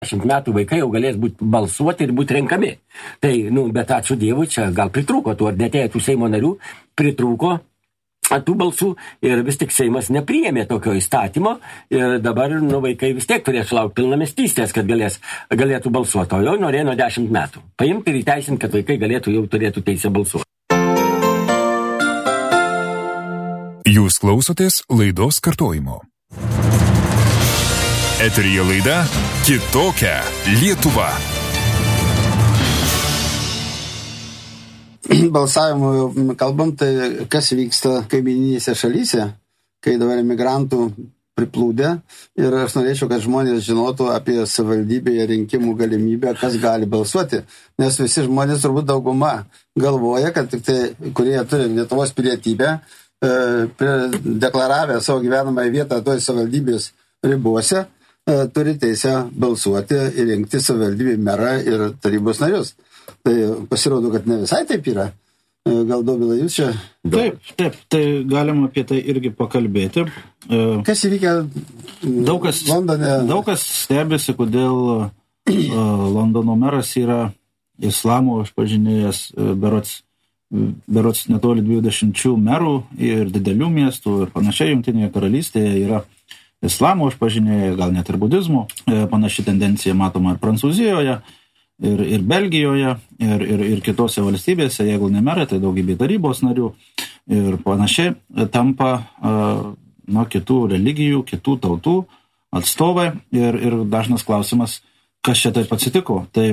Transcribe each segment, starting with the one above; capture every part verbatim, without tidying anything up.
dešimt metų vaikai jau galės būti balsuoti ir būti renkami. Tai, nu, bet ačiū Dievui, čia gal pritrūko tų, ar netėjo tų Seimo narių, pritrūko tų balsų ir vis tik Seimas nepriėmė tokio įstatymo ir dabar, nu, vaikai vis tiek turės laukti pilnamestystės, kad galės, galėtų balsuoti, o jau norėjo nuo dešimt metų. Paimti ir įteisinti, kad vaikai galėtų jau turėtų teisę balsuoti. Jūs klausotės laidos kartojimo. Eteryje laida Kitokia Lietuva. Balsavimo kalbam, tai kas vyksta kaimyninėse šalyse, kai dabar migrantų priplūdė. Ir aš norėčiau, kad žmonės žinotų apie savivaldybėje rinkimų galimybę, kas gali balsuoti. Nes visi žmonės, turbūt dauguma, galvoja, kad tik tai, kurie turi Lietuvos pilietybę, deklaravę savo gyvenamąją vietą toj savivaldybės ribose, turi teisę balsuoti ir rinkti savivaldybį merą ir tarybos narius. Tai pasirodo, kad ne visai taip yra. Gal Dovilai, jūs čia? Taip, taip, tai galima apie tai irgi pakalbėti. Kas įvykia daug kas, Londone? Daug kas stebėsi, kodėl uh, Londono meras yra islamo išpažinėjas, berots, berots netoli dvidešimt merų ir didelių miestų ir panašiai. Jungtinėje karalystėje yra islamo išpažinėjai, gal net ir budizmo. Panaši tendencija matoma ir Prancūzijoje, ir, ir Belgijoje, ir, ir, ir kitose valstybėse, jeigu ne merai, tai daugybė tarybos narių ir panašiai tampa uh, nuo kitų religijų, kitų tautų atstovai ir, ir dažnas klausimas, kas čia taip atsitiko. Tai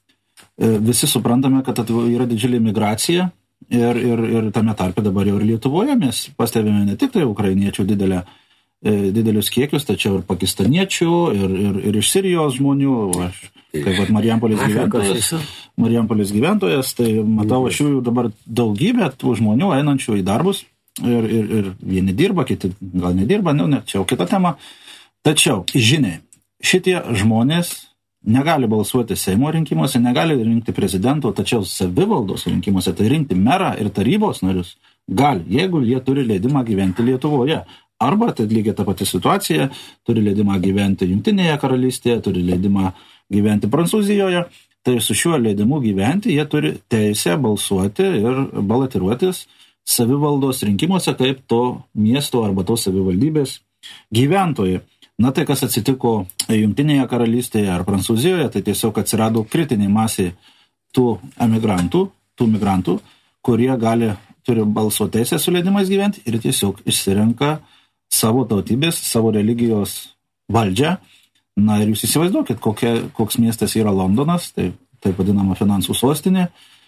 uh, visi suprantame, kad yra didžiulė migracija ir, ir, ir tame tarpe dabar jau ir Lietuvoje mes pastebime ne tik tai ukrainiečių didelę didelius kiekius, tačiau ir pakistaniečių, ir, ir, ir iš Sirijos žmonių, aš kaip vat Marijampolės gyventojas, Marijampolės gyventojas, tai matau aš jų dabar daugybę tų žmonių einančių į darbus, ir, ir, ir vieni dirba, kiti gal nedirba, nu, ne, čia jau kita tema. Tačiau, žiniai, šitie žmonės negali balsuoti Seimo rinkimuose, negali rinkti prezidento, tačiau savivaldos rinkimuose, tai rinkti merą ir tarybos narius gali, jeigu jie turi leidimą gyventi Lietuvoje. Arba, tai lygiai ta pati situacija, turi leidimą gyventi Jungtinėje karalystėje, turi leidimą gyventi Prancūzijoje, tai su šiuo leidimu gyventi jie turi teisę balsuoti ir balotiruotis savivaldos rinkimuose kaip to miesto arba tos savivaldybės gyventojai. Na tai, kas atsitiko Jungtinėje karalystėje ar Prancūzijoje, tai tiesiog atsirado kritinė masė tų emigrantų, tų migrantų, kurie gali, turi balso teisę su leidimais gyventi ir tiesiog išsirenka savo tautybės, savo religijos valdžią. Na ir jūs įsivaizduokit, kokia, koks miestas yra Londonas, tai taip vadinama finansų sostinė,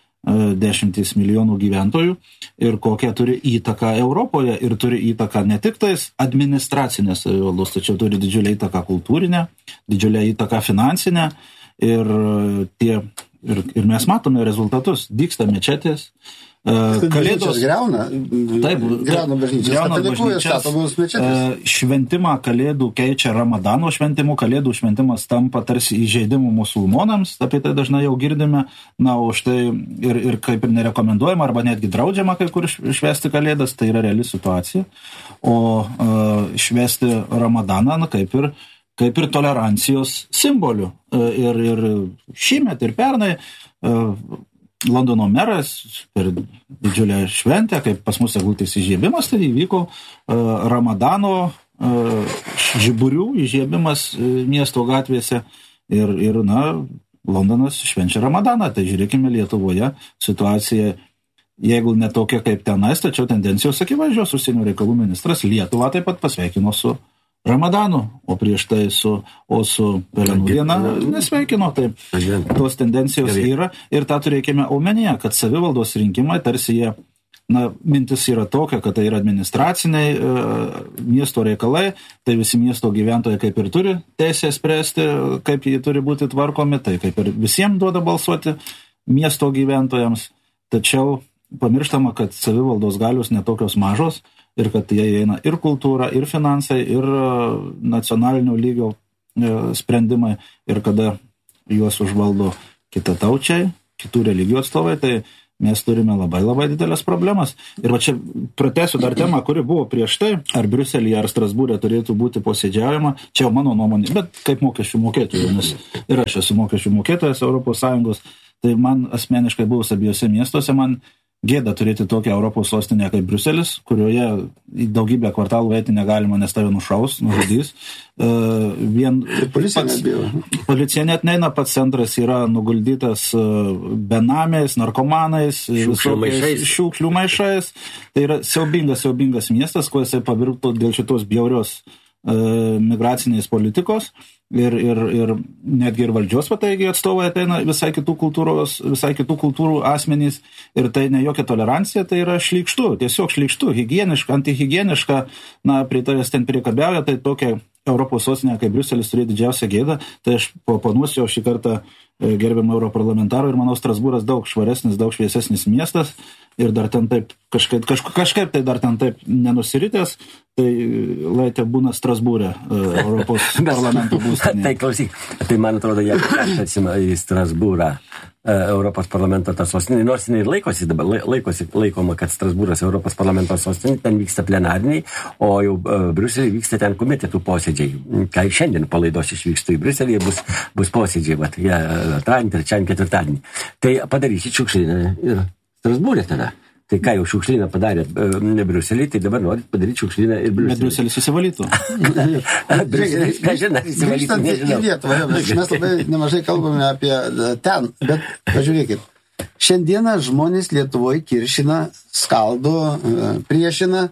dešimtis milijonų gyventojų ir kokią turi įtaką Europoje ir turi įtaką ne tik tais administracinės savivaldos, tačiau turi didžiulę įtaką kultūrinę, didžiulę įtaką finansinę ir, tie, ir, ir mes matome rezultatus, dygsta mečetės. Kalėdos greuna, taip, greuna bažnyčias, katalikai statomos mečetės. Šventimą kalėdų keičia Ramadano šventimu, kalėdų šventimas tampa tarsi įžeidimu musulmonams, apie tai dažnai jau girdime, na, už tai ir, ir kaip ir nerekomenduojama, arba netgi draudžiama kai kur švęsti kalėdas, tai yra reali situacija, o uh, švęsti Ramadaną, na, kaip ir, kaip ir tolerancijos simbolių. Uh, ir, ir šįmet ir pernai uh, Londono meras per didžiulę šventę, kaip pas mus eglutės įžiebimas, tai įvyko uh, Ramadano uh, žiburių įžiebimas uh, miesto gatvėse ir, ir, na, Londonas švenčia Ramadaną. Tai žiūrėkime Lietuvoje situacija, jeigu ne tokia kaip tenais, tačiau tendencijos akivaizdžios. Užsienio reikalų ministras Lietuvą taip pat pasveikino su Ramadanu, o prieš tai su, o su Pelenų diena nesveikino, tai tos tendencijos yra ir tą turėkime omenyje, kad savivaldos rinkimai tarsi jie, na, mintis yra tokia, kad tai yra administraciniai e, miesto reikalai, tai visi miesto gyventojai kaip ir turi teisę spręsti, kaip jie turi būti tvarkomi, tai kaip ir visiems duoda balsuoti miesto gyventojams, tačiau pamirštama, kad savivaldos galios netokios mažos, ir kad jie eina ir kultūra, ir finansai, ir nacionalinio lygio sprendimai, ir kada juos užvaldo kitataučiai, kitų religijų atstovai, tai mes turime labai labai didelės problemas. Ir va čia pratęsiu dar temą, kuri buvo prieš tai, ar Briuselyje, ar Strasbūre turėtų būti posėdžiaujama, čia jau mano nuomonė, bet kaip mokesčių mokėtojų, nes ir aš esu mokesčių mokėtojas Europos Sąjungos, tai man asmeniškai buvus abiejose miestuose, man gėda turėti tokią Europos sostinę kaip Briuselis, kurioje daugybę kvartalų eiti negalima, nes tave nušaus, nužudys. Uh, vien, policija, pats, policija net neina, pats centras yra nuguldytas uh, benamiais, narkomanais, šiukšlių maišais. šiukšlių maišais. Tai yra siaubingas, siaubingas miestas, kuo jisai pavirto dėl šitos bjaurios uh, migracinės politikos. Ir, ir, ir netgi ir valdžios pataigiai atstovai ateina visai kitų kultūros, visai kitų kultūrų asmenys ir tai ne jokia tolerancija, tai yra šlykštu, tiesiog šlykštu, higieniška, antihigieniška, na, pritarės ten priekabiauja, tai tokia Europos sostinė kaip Briuselis turi didžiausią gėdą, tai aš panuosiu šį kartą gerbiamą europarlamentarų ir manau Strasbūras daug švaresnis, daug šviesesnis miestas ir dar ten taip kažkaip, kažkaip, kažkaip tai dar ten taip nenusiritęs, tai laitė būna Strasbūrė Europos parlamento būstinė. Tai klausyk, tai man atrodo, jeigu peršatsime į Strasbūrą Europos parlamento tą sostinį, nors jinai laikosi dabar, laikosi, laikoma, kad Strasbūras Europos parlamento sostinė, ten vyksta plenariniai, o jau Briuselį vyksta ten komitetų posėdžiai. Kai šiandien palaidos išvykstu į Briuselį, bus, bus posėdžiai, vat, ja, antradienį, trečiadienį, ketvirtadienį. Tai padarysit šiukšliną ir Strasbūrė tada. Tai ką jau šiukšliną padarė ne Briuselį, tai dabar norit padaryti šiukšliną ir Briuselį. Bet Briuselis įsivalytų. Briuselis, ką žinai, įsivalytų, nežinau. Lietuvą, mes labai nemažai kalbame apie ten, bet pažiūrėkit, šiandieną žmonės Lietuvoje kiršina, skaldo, priešina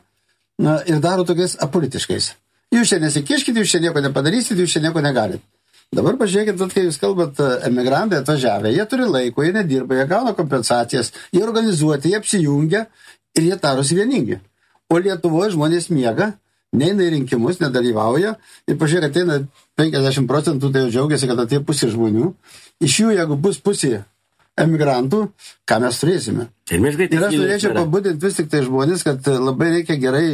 ir daro tokiais apolitiškais. Jūs čia nesikiškite, jūs čia nieko nepadarysit, jūs čia nieko negalit. Dabar pažiūrėkit, kai jūs kalbat, emigrantai atvažiavę, jie turi laiko, jie nedirba, jie gauna kompensacijas, jie organizuoti, jie apsijungia ir jie tarosi vieningi. O Lietuvoje žmonės miega, neina į rinkimus, nedalyvauja ir pažiūrėk, ateina penkiasdešimt procentų, tai jau džiaugiasi, kad atėjo pusė žmonių. Iš jų, jeigu bus pusė emigrantų, ką mes turėsime. Ir aš norėčiau pabudinti vis tik tai žmonės, kad labai reikia gerai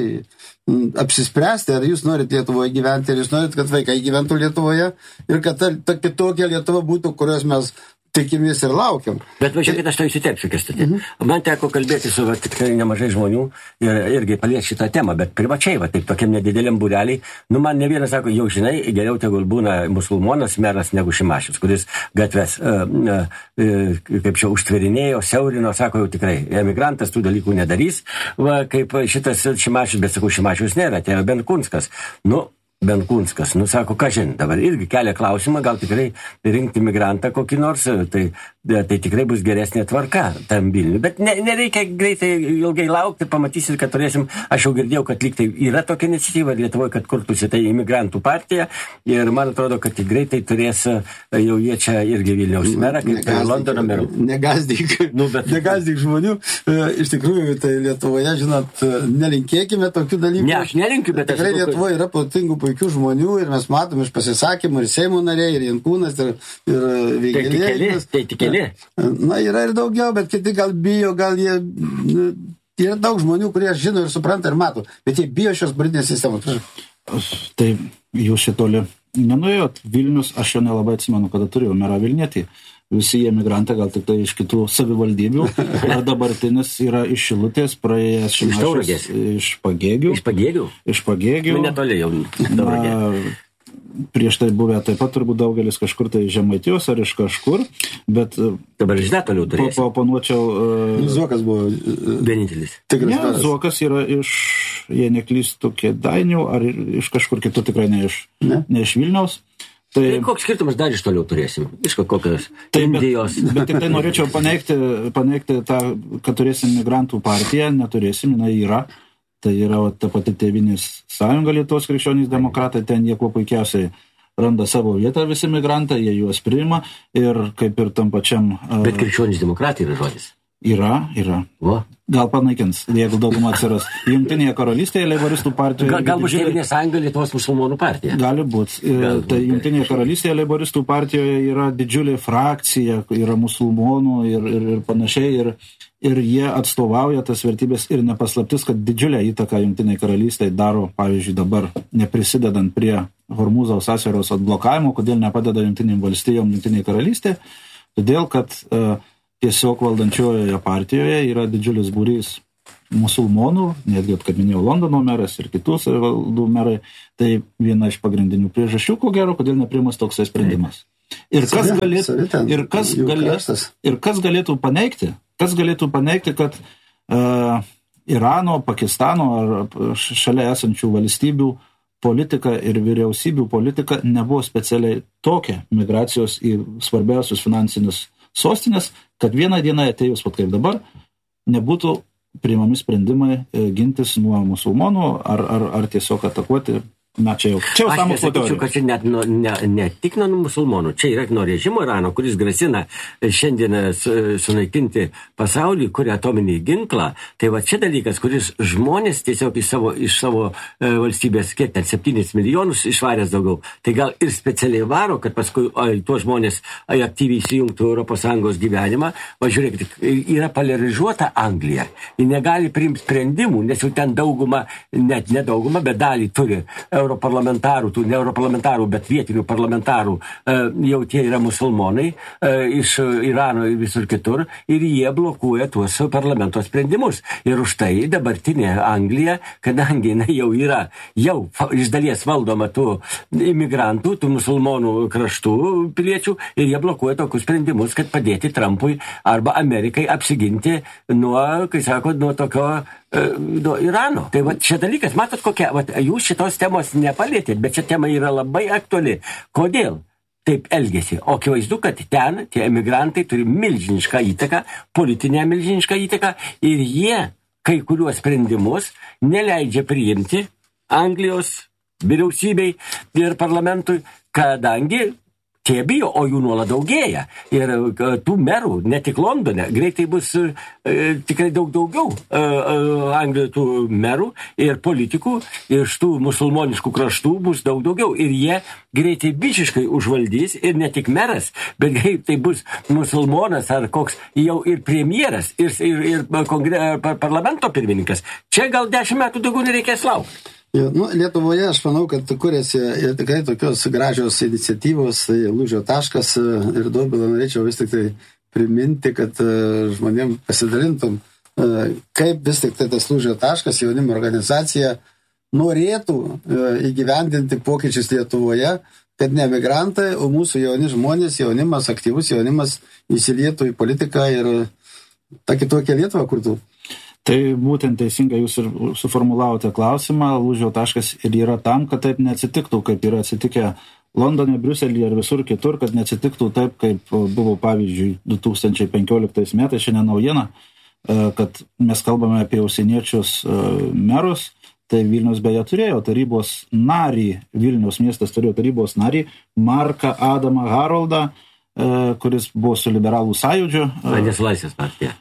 apsispręsti, ar jūs norit Lietuvoje gyventi, ar jūs norit, kad vaikai gyventų Lietuvoje ir kad ta, ta kitokia Lietuva būtų, kurios mes tikimės ir laukiam. Bet važiuokit, aš to įsiterpsiu, Kęstuti. Mm-hmm. Man teko kalbėti su va, tikrai nemažai žmonių ir irgi palies šitą temą, bet privačiai, va, taip tokiam nedideliam būreliai, nu man ne vienas sako, jau žinai, geriau tegul būna musulmonas meras negu Šimašius, kuris gatves, uh, uh, kaip čia užtverinėjo, siaurino, sako jau tikrai, emigrantas tų dalykų nedarys, va, kaip šitas Šimašius, bet sakau, Šimašius nėra, tai yra Benkunskas. Nu, Benkunskas, nu sako, ką žin, dabar irgi kelia klausimą, gal tikrai rinkti migrantą kokį nors, tai, tai tikrai bus geresnė tvarka tam Vilniui. Bet ne, nereikia greitai ilgai laukti, pamatysit, kad turėsim, aš jau girdėjau, kad lyg tai yra tokia iniciatyva Lietuvoje, kad kurtųsi tai imigrantų partija ir man atrodo, kad greitai turės jau jie čia irgi Vilniaus merą, kaip tai Londono merų. Negazdyk, nu, bet... negazdyk žmonių. Iš tikrųjų, tai Lietuvoje, žinot, nelinkėkime tokių dalykų. Ne, aš nelinkiu, bet tikrai aš... Lietuvoje yra protingų puikių žmonių ir mes matome iš pasisakymų ir Seimo nariai, ir Jankūnas, ir, ir Vėgėlės. Tai tik keli. Na, yra ir daugiau, bet kiti gal bijo, gal jie... Yra daug žmonių, kurie žino ir supranta ir mato, bet jie bijo šios politinės sistemos. Tai jūs šitoli nenuėjot. Vilnius, aš jau nelabai atsimenu, kada turėjau merą Vilnietį. Visi emigrantai gal tik tai iš kitų savivaldybių. Ir dabartinis yra iš Šilutės, praėjęs Šimašius iš Pagėgių. Iš Pagėgių? Iš Pagėgių. Nu, netoli jau. Na, prieš tai buvę taip pat turbūt daugelis kažkur tai Žemaitijos ar iš kažkur, bet dabar žinai toliau turėsi. Paponuočiau... Uh, Zuokas buvo... Vienintelis. Ne, Zuokas yra iš, jei neklystų, Kėdainių, ar iš kažkur kitur, tikrai ne iš, ne? Ne iš Vilniaus. Tai, tai koks skirtumas dar iš toliau turėsim? Iš kokios tai, Indijos. Bet, bet tik tai norėčiau paneigti, paneigti tą, kad turėsim migrantų partiją, neturėsim, jinai yra. Tai yra ta pati Tėvynės sąjunga Lietuvos krikščionys demokratai, ten jie kuo puikiausiai randa savo vietą visi migrantai, jie juos priima ir kaip ir tam pačiam... Bet krikščionys demokratai yra žodis. Yra, yra. O? Gal panaikins, jeigu dauguma atsiras. Jungtinėje karalystėje leiboristų partijoje... Gal, galbūt Tėvynės sąjunga Lietuvos musulmonų partija? Gali būti. Gal, tai Jungtinėje karalystėje leiboristų partijoje yra didžiulė frakcija, yra musulmonų ir, ir, ir panašiai. Ir, ir jie atstovauja tas vertybės ir nepaslaptis, kad didžiulę įtaką Jungtinėje karalystėje daro, pavyzdžiui, dabar neprisidedant prie Hormūzo sąsiauros atblokavimo, kodėl nepadeda Jungtinėm valstijom Jungtinėje karalystėje. Todėl, kad... Uh, tiesiog valdančiojoje partijoje yra didžiulis būrys musulmonų, netgi, kaip minėjau, Londono meras ir kitus valdų merai, tai viena iš pagrindinių priežasčių, ko gero, kodėl nepriimas toksai sprendimas. Ir kas, galėtų, ir kas, galėtų, ir kas galėtų paneigti, kas galėtų paneigti, kad uh, Irano, Pakistano ar šalia esančių valstybių politika ir vyriausybių politika nebuvo specialiai tokia migracijos į svarbiausius finansinius sostinės, kad vieną dieną atėjus, pat kaip dabar, nebūtų priimami sprendimai gintis nuo musulmonų ar, ar, ar tiesiog atakuoti. Na, čia jau. Čia jau Aš nesakyčiau, kad čia net nuo, ne, ne tik nuo musulmonų, čia yra nuo režimo Irano, kuris grasina šiandien sunaikinti pasaulį, kuria atominį ginklą. Tai va čia dalykas, kuris žmonės tiesiog iš savo, iš savo e, valstybės, kiek ten, septynis milijonus išvaręs daugiau. Tai gal ir specialiai varo, kad paskui ai, tuos žmonės ai, aktyviai įsijungtų Europos Sąjungos gyvenimą. Va žiūrėkit, yra polarizuota Anglija. Ji negali priimti sprendimų, nes jau ten dauguma, net nedauguma, bet dalį turi europarlamentarų, tų ne europarlamentarų, bet vietinių parlamentarų, jau tie yra musulmonai iš Irano ir visur kitur, ir jie blokuoja tuos parlamento sprendimus. Ir už tai dabartinė Anglija, kadangi jinai jau yra, jau iš dalies valdoma tų imigrantų, tų musulmonų kraštų piliečių, ir jie blokuoja tokius sprendimus, kad padėti Trumpui arba Amerikai apsiginti nuo, kai sako, nuo tokio nuo Irano. Tai va šia dalykas, matot kokia, va, jūs šitos temos nepalėtėt, bet šia tema yra labai aktuali. Kodėl taip elgėsi? O akivaizdu, kad ten tie emigrantai turi milžinišką įtaką, politinę milžinišką įtaką, ir jie kai kuriuos sprendimus neleidžia priimti Anglijos vyriausybei ir parlamentui, kadangi tie bijo, o jų nuolat daugėja. Ir tų merų, ne tik Londone, greitai bus e, tikrai daug daugiau e, Anglijoje tų merų ir politikų iš tų musulmoniškų kraštų bus daug daugiau. Ir jie greitai bičiškai užvaldys, ir ne tik meras, bet greitai bus musulmonas ar koks jau ir premjeras, ir, ir, ir kongre, parlamento pirmininkas. Čia gal dešimt metų daugiau nereikės laukti. Ja, nu, Lietuvoje aš manau, kad kuriasi ir tikrai tokios gražios iniciatyvos, tai lūžio taškas, ir Dobilą norėčiau vis tik tai priminti, kad žmonėm pasidalintum, kaip vis tik tai tas lūžio taškas, jaunimo organizacija norėtų įgyvendinti pokyčius Lietuvoje, kad ne emigrantai, o mūsų jauni žmonės, jaunimas, aktyvus jaunimas įsilietų į politiką ir tą kitokią Lietuvą kurtų. Tai būtent teisingai jūs ir suformulavote klausimą, lūžio taškas ir yra tam, kad taip neatsitiktų, kaip yra atsitikę Londone, Briuselyje ir visur kitur, kad neatsitiktų taip, kaip buvo pavyzdžiui du tūkstančiai penkioliktais metais, šiandien naujiena, kad mes kalbame apie užsieniečius merus, tai Vilnius beje turėjo tarybos narį, Vilniaus miestas turėjo tarybos narį, Marką Adamą Haroldą, kuris buvo su liberalų sąjūdžiu. Vadės Laisvės partija.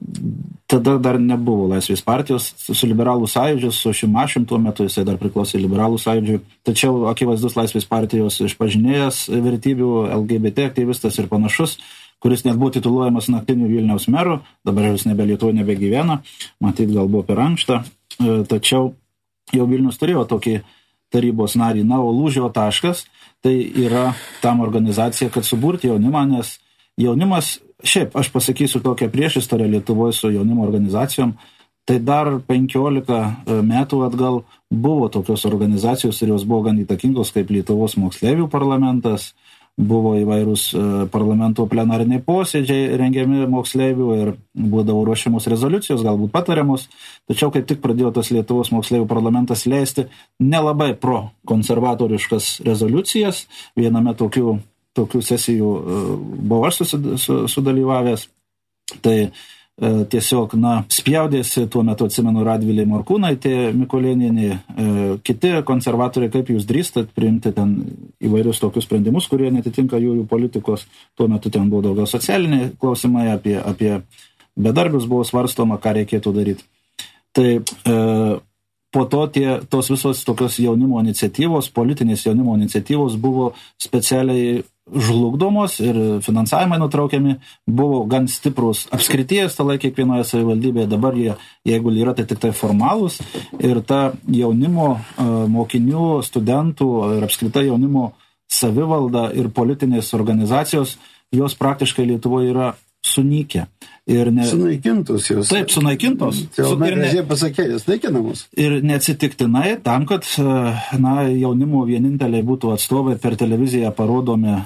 Tada dar nebuvo Laisvės partijos, su liberalų sąjūdžiu, su Šimašium tuo metu jisai dar priklausė liberalų sąjūdžiui. Tačiau akivaizdus Laisvės partijos išpažinėjas vertybių, L G B T aktyvistas ir panašus, kuris net buvo tituluojamas naktiniu Vilniaus meru, dabar jis nebe Lietuvoje nebegyvena, matyt gal buvo per ankšta, tačiau jau Vilnius turėjo tokį tarybos narį. Na, o lūžio taškas tai yra tam organizacija, kad suburti jaunimą, nes jaunimas, šiaip aš pasakysiu tokią priešistorę Lietuvoje su jaunimo organizacijom, tai dar penkiolika metų atgal buvo tokios organizacijos ir jos buvo gan įtakingos kaip Lietuvos moksleivių parlamentas, buvo įvairūs parlamento plenariniai posėdžiai rengiami moksleivių ir būdavo ruošiamos rezoliucijos, galbūt patariamos, tačiau kaip tik pradėjo tas Lietuvos moksleivių parlamentas leisti nelabai pro konservatoriškas rezoliucijas, viename tokių tokių sesijų buvau aš sudalyvavęs, tai tiesiog, na, spjaudėsi, tuo metu atsimenu Radvilė Morkūnaitė, Mikulėnienė, kiti konservatoriai, kaip jūs drįstat priimti ten įvairius tokius sprendimus, kurie netitinka jų, jų politikos, tuo metu ten buvo daugiau socialiniai klausimai, apie, apie bedarbius buvo svarstoma, ką reikėtų daryti. Tai e, po to tie, tos visos tokios jaunimo iniciatyvos, politinės jaunimo iniciatyvos buvo specialiai žlugdomos ir finansavimai nutraukiami, buvo gan stiprus apskrities talai kiekvienoje savivaldybėje, dabar jie, jeigu yra, tai tik tai formalūs, ir ta jaunimo, mokinių, studentų ir apskritai jaunimo savivalda ir politinės organizacijos, jos praktiškai Lietuvoje yra sunykę. Ir ne... Sunaikintos jos. Taip, sunaikintos. Tai Su... labai ir ne... gražiai pasakė, jos naikinamos. Ir neatsitiktinai tam, kad na, jaunimo vieninteliai būtų atstovai per televiziją parodomi,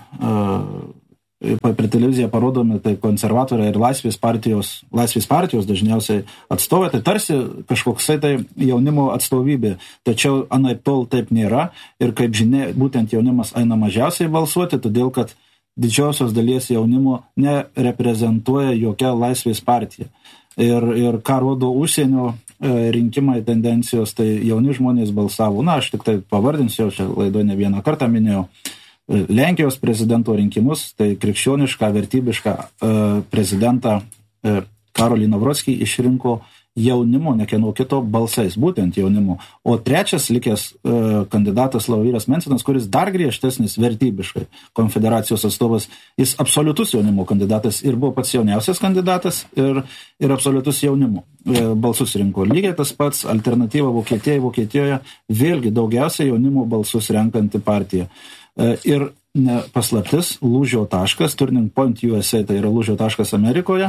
per televiziją parodomi tai konservatoriai ir Laisvės partijos, Laisvės partijos dažniausiai atstovai, tai tarsi kažkoksai tai jaunimo atstovybė. Tačiau anaip tol taip nėra ir kaip žinia, būtent jaunimas eina mažiausiai balsuoti, todėl kad didžiosios dalies jaunimo nereprezentuoja jokia Laisvės partija. Ir, ir ką rodo užsienio rinkimai tendencijos, tai jauni žmonės balsavo. Na, aš tik tai pavardinsiu, čia laidoje ne vieną kartą minėjau, Lenkijos prezidento rinkimus, tai krikščionišką, vertybišką prezidentą Karolį Nawrocki išrinko jaunimo, ne kieno kito balsais, būtent jaunimo. O trečias likęs kandidatas Laurynas Mensinas, kuris dar griežtesnis vertybiškai konfederacijos atstovas, jis absoliutus jaunimo kandidatas ir buvo pats jauniausias kandidatas ir, ir absoliutus jaunimo balsus rinko. Lygiai tas pats alternatyva Vokietijai, Vokietijoje vėlgi daugiausiai jaunimo balsus renkanti partija. Ir ne, paslaptis, lūžio taškas, Turning Point U S A, tai yra lūžio taškas Amerikoje,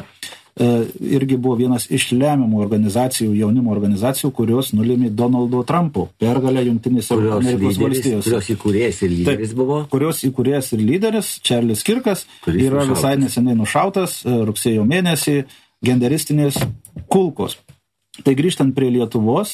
irgi buvo vienas iš lemiamų organizacijų, jaunimo organizacijų, kurios nulėmė Donaldo Trumpo pergalę Jungtinėse Amerikos valstijose. Kurios įkūrėjas ir lyderis Taip, buvo? Kurios įkūrėjas ir lyderis, Čarlis Kirkas, Kuris yra nušautas. visai neseniai nušautas rugsėjo mėnesį genderistinės kulkos. Tai grįžtant prie Lietuvos,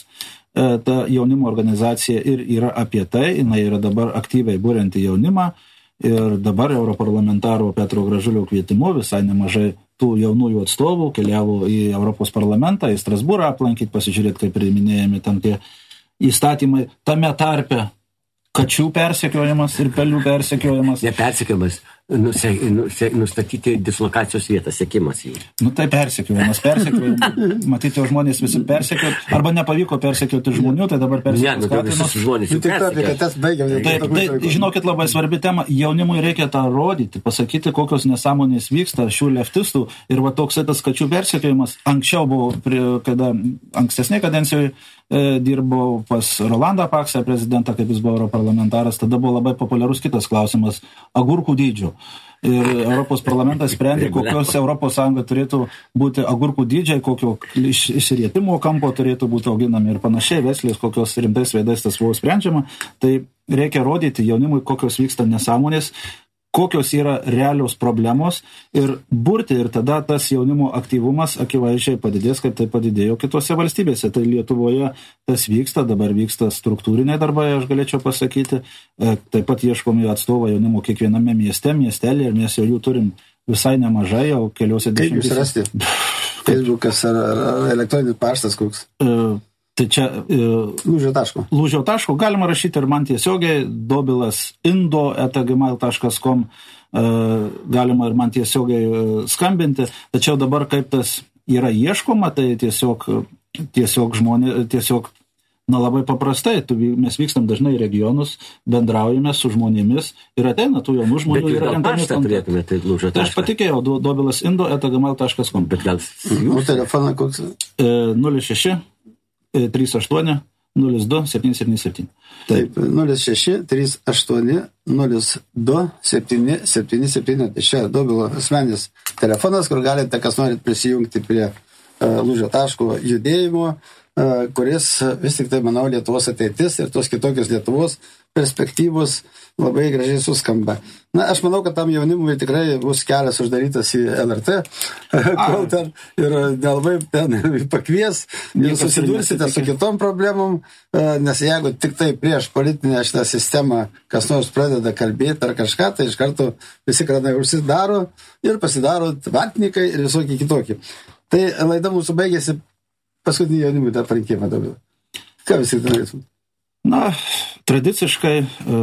ta jaunimo organizacija ir yra apie tai, jinai yra dabar aktyviai būrenti jaunimą ir dabar europarlamentaro Petro Gražulio kvietimu visai nemažai tų jaunųjų atstovų keliavo į Europos parlamentą, į Strasbūrą aplankyti, pasižiūrėti, kaip priiminėjami tam tie įstatymai, tame tarpe kačių persekiojimas ir pelių persekiojimas. Nepersekiojimas, nuse, nuse, nustatyti dislokacijos vietą, sekimas jį. Nu tai persekiojimas, persekiojimas. Matyti, žmonės visi persekioti, arba nepavyko persekioti žmonių, tai dabar Ne, nu, tai persekioti visus žmonės jau Tik taip, persekioja. kad tas baigiam. Tai, tai žinokit, labai svarbi tema, jaunimui reikia tą rodyti, pasakyti, kokios nesąmonės vyksta šių leftistų ir va toks tas kačių persekiojimas. Anksčiau buvo, prie, kada ankstesnė kadencijoje e, dirbau pas Rolandą Paksą, prezidentą, kaip jis buvo europarlamentaras, tada buvo labai populiarus kitas klausimas - agurkų dydžio. Ir Europos parlamentas sprendė, kokios Europos Sąjunga turėtų būti agurkų dydžiai, kokio iš, išrietimo kampo turėtų būti auginami ir panašiai, veslės, kokios rimtais veidais tas buvo sprendžiama. Tai reikia rodyti jaunimui, kokios vyksta nesąmonės, kokios yra realios problemos ir burti, ir tada tas jaunimo aktyvumas akivaizdžiai padidės, kaip tai padidėjo kitose valstybėse. Tai Lietuvoje tas vyksta, dabar vyksta struktūriniai darbai, aš galėčiau pasakyti. Taip pat ieškomi atstovai jaunimo kiekviename mieste, miestelė, ir mes jau jų turim visai nemažai, jau keliuose Kaip jūs dešimtys. rasti? Facebookas ar, ar, ar elektroninis paštas koks? E, Tai čia e, Lūžio taško. lūžio taško galima rašyti ir man tiesiogiai, dobilas indo eta gmail taškas com, e, galima ir man tiesiogiai e, skambinti, tačiau dabar kaip tas yra ieškoma, tai tiesiog, tiesiog žmonės, tiesiog, na labai paprastai, tu, mes vykstam dažnai į regionus, bendraujame su žmonėmis ir ateina tų jaunų žmonių. Bet jūs yra gal renkami paštą kontaktai. turėtume, tai lūžio Tai aš tašką. patikėjau, do- dobilas indo eta gmail taškas com. Bet gal O telefoną koks? E, nulis šeši trys aštuoni nulis du septyni septyni septyni. Taip, nulis šeši trys aštuoni nulis du septyni septyni septyni. Tai čia Dobilo asmeninis telefonas, kur galite, kas norit prisijungti prie uh, lūžio taško judėjimo, uh, kuris vis tik tai, manau, Lietuvos ateitis ir tos kitokios Lietuvos perspektyvos labai gražiai suskamba. Na, aš manau, kad tam jaunimui tikrai bus kelias uždarytas į L R T, kol ten ir nelabai ten pakvies ir Niekas ir susidursite su nesitikė. kitom problemom, nes jeigu tik tai prieš politinę šitą sistemą kas nors pradeda kalbėti ar kažką, tai iš karto visi kranai užsidaro ir pasidaro vatnikai ir visokie kitokie. Tai laida mūsų baigėsi paskutinį jaunimui tą parinkimą dabar. Ką visi norėtum? Na, tradiciškai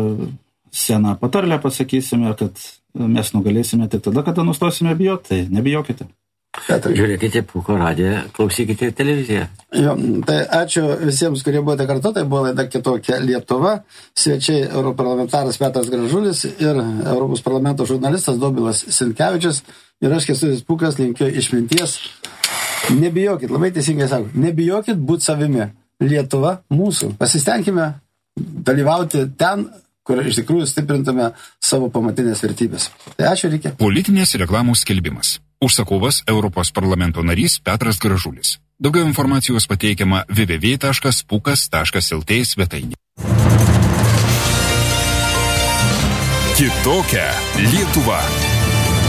seną patarlę pasakysime, kad mes nugalėsime tik tada, kada nustosime bijoti, tai nebijokite. Petrai. žiūrėkite Puko radiją, klausykite televiziją. Jo, tai ačiū visiems, kurie buvote kartu, tai buvo laida Kitokia Lietuva, svečiai europarlamentaras Petras Gražulis ir Europos parlamento žurnalistas Dobilas Sinkevičius ir aš Kęstutis Pukas linkiu išminties. Nebijokit, labai teisingai sako, nebijokit būti savimi. Lietuva mūsų. Pasistengime dalyvauti ten, kur iš tikrųjų stiprintume savo pamatinės vertybės. Tai ačiū, reikia. Politinės reklamos skelbimas. Užsakovas Europos parlamento narys Petras Gražulis. Daugiau informacijos pateikiama w w w taškas pukas taškas l t svetainė. Kitokia Lietuva.